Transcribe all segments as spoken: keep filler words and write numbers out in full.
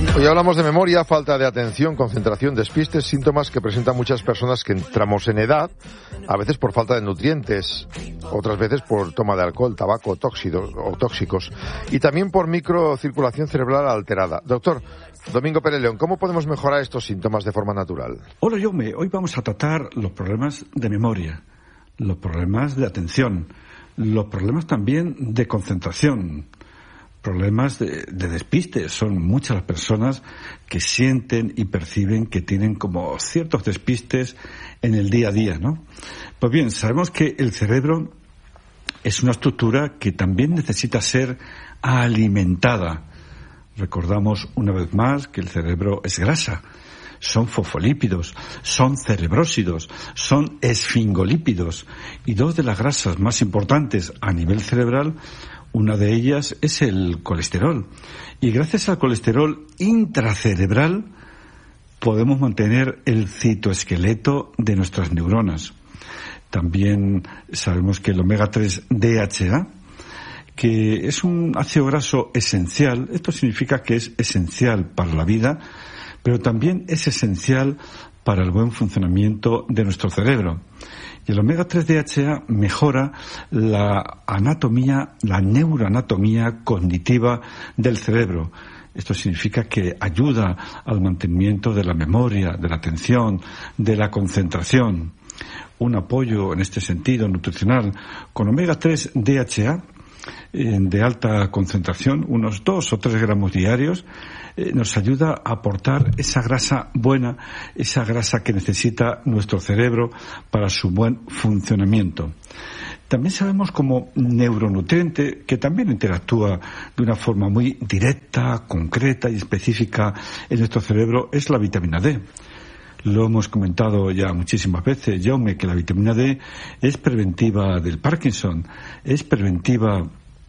Hoy hablamos de memoria, falta de atención, concentración, despistes, síntomas que presentan muchas personas que entramos en edad, a veces por falta de nutrientes, otras veces por toma de alcohol, tabaco tóxidos, o tóxicos, y también por microcirculación cerebral alterada. Doctor Domingo Pérez León, ¿cómo podemos mejorar estos síntomas de forma natural? Hola, Jaume. Hoy vamos a tratar los problemas de memoria, los problemas de atención, los problemas también de concentración, problemas de, de despiste. Son muchas las personas que sienten y perciben que tienen como ciertos despistes en el día a día, ¿no? Pues bien, sabemos que el cerebro es una estructura que también necesita ser alimentada. Recordamos una vez más que el cerebro es grasa, son fosfolípidos, son cerebrósidos, son esfingolípidos, y dos de las grasas más importantes a nivel cerebral, una de ellas es el colesterol. Y gracias al colesterol intracerebral podemos mantener el citoesqueleto de nuestras neuronas. También sabemos que el omega tres D H A, que es un ácido graso esencial, esto significa que es esencial para la vida, pero también es esencial para el buen funcionamiento de nuestro cerebro. Y el omega tres D H A mejora la anatomía, la neuroanatomía cognitiva del cerebro. Esto significa que ayuda al mantenimiento de la memoria, de la atención, de la concentración. Un apoyo en este sentido nutricional con omega tres D H A de alta concentración, unos dos o tres gramos diarios, eh, nos ayuda a aportar esa grasa buena, esa grasa que necesita nuestro cerebro para su buen funcionamiento. También sabemos como neuronutriente que también interactúa de una forma muy directa, concreta y específica en nuestro cerebro es la vitamina D. Lo hemos comentado ya muchísimas veces, Jaume, que la vitamina D es preventiva del Parkinson, es preventiva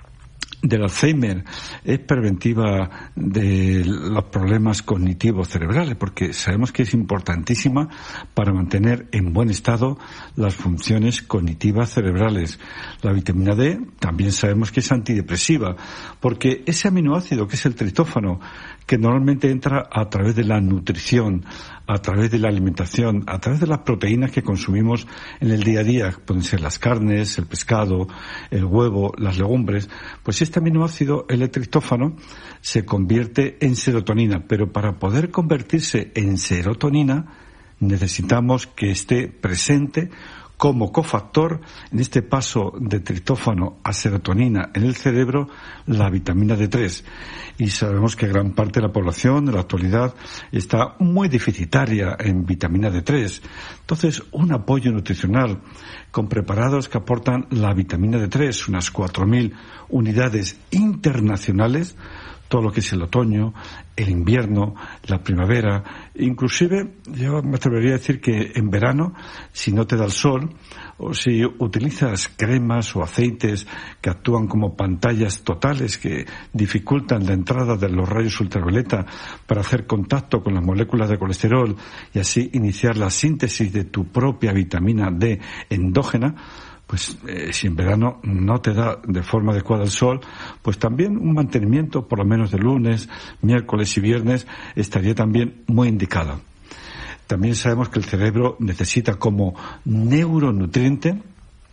del Alzheimer, es preventiva de los problemas cognitivos cerebrales, porque sabemos que es importantísima para mantener en buen estado las funciones cognitivas cerebrales. La vitamina D también sabemos que es antidepresiva, porque ese aminoácido que es el triptófano, que normalmente entra a través de la nutrición, a través de la alimentación, a través de las proteínas que consumimos en el día a día, pueden ser las carnes, el pescado, el huevo, las legumbres, pues este aminoácido, el triptófano, se convierte en serotonina, pero para poder convertirse en serotonina necesitamos que esté presente como cofactor en este paso de triptófano a serotonina en el cerebro, la vitamina D tres. Y sabemos que gran parte de la población en la actualidad está muy deficitaria en vitamina D tres. Entonces, un apoyo nutricional con preparados que aportan la vitamina D tres, unas cuatro mil unidades internacionales, todo lo que es el otoño, el invierno, la primavera, inclusive yo me atrevería a decir que en verano, si no te da el sol, o si utilizas cremas o aceites que actúan como pantallas totales que dificultan la entrada de los rayos ultravioleta para hacer contacto con las moléculas de colesterol y así iniciar la síntesis de tu propia vitamina D endógena, pues eh, si en verano no te da de forma adecuada el sol, pues también un mantenimiento por lo menos de lunes, miércoles y viernes estaría también muy indicado. También sabemos que el cerebro necesita como neuronutriente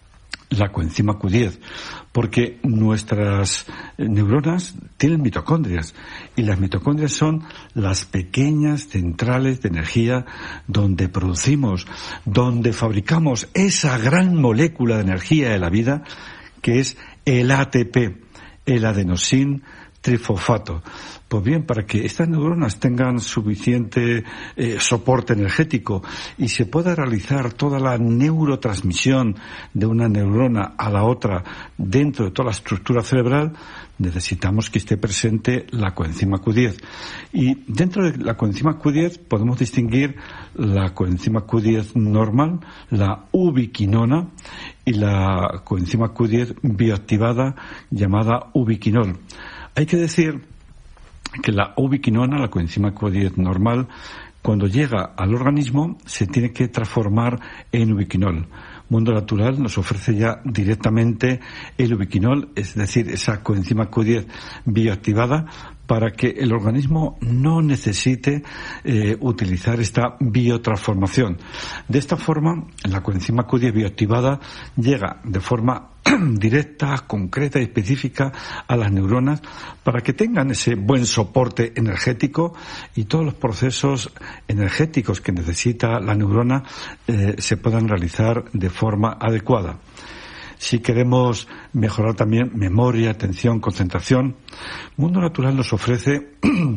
la coenzima Q diez, porque nuestras neuronas tienen mitocondrias y las mitocondrias son las pequeñas centrales de energía donde producimos, donde fabricamos esa gran molécula de energía de la vida que es el A T P, el adenosín trifosfato. Pues bien, para que estas neuronas tengan suficiente eh, soporte energético y se pueda realizar toda la neurotransmisión de una neurona a la otra dentro de toda la estructura cerebral, necesitamos que esté presente la coenzima Q diez. Y dentro de la coenzima Q diez podemos distinguir la coenzima Q diez normal, la ubiquinona, y la coenzima Q diez bioactivada llamada ubiquinol. Hay que decir que la ubiquinona, la coenzima Q diez normal, cuando llega al organismo se tiene que transformar en ubiquinol. Mundo Natural nos ofrece ya directamente el ubiquinol, es decir, esa coenzima Q diez bioactivada, para que el organismo no necesite eh, utilizar esta biotransformación. De esta forma, la coenzima Q diez bioactivada llega de forma directa, concreta y específica a las neuronas para que tengan ese buen soporte energético y todos los procesos energéticos que necesita la neurona eh, se puedan realizar de forma adecuada. Si queremos mejorar también memoria, atención, concentración, Mundo Natural nos ofrece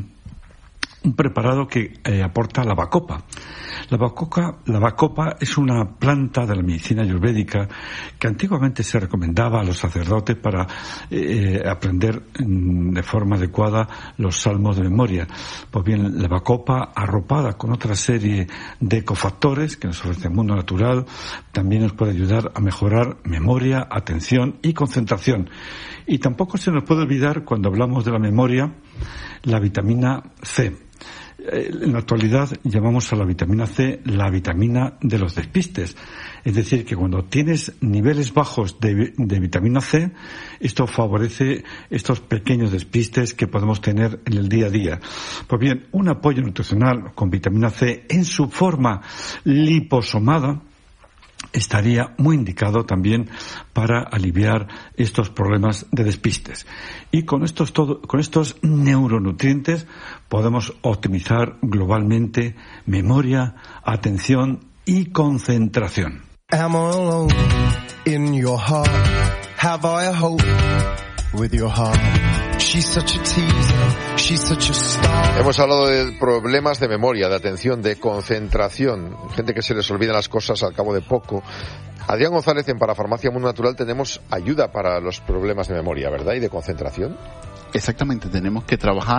un preparado que eh, aporta la bacopa. La bacopa, la bacopa es una planta de la medicina ayurvédica que antiguamente se recomendaba a los sacerdotes para eh, aprender mm, de forma adecuada los salmos de memoria. Pues bien, la bacopa, arropada con otra serie de cofactores que nos ofrece el Mundo Natural, también nos puede ayudar a mejorar memoria, atención y concentración. Y tampoco se nos puede olvidar, cuando hablamos de la memoria, la vitamina C. En la actualidad llamamos a la vitamina C la vitamina de los despistes. Es decir, que cuando tienes niveles bajos de, de vitamina C, esto favorece estos pequeños despistes que podemos tener en el día a día. Pues bien, un apoyo nutricional con vitamina C en su forma liposomada estaría muy indicado también para aliviar estos problemas de despistes. Y con estos, todo, con estos neuronutrientes podemos optimizar globalmente memoria, atención y concentración. Am I alone in your heart? Have I a hope with your heart? She's such a teaser, she's such a star. Hemos hablado de problemas de memoria, de atención, de concentración, gente que se les olvidan las cosas al cabo de poco. Adrián González, en Parafarmacia Mundo Natural tenemos ayuda para los problemas de memoria, ¿verdad? Y de concentración. Exactamente, tenemos que trabajar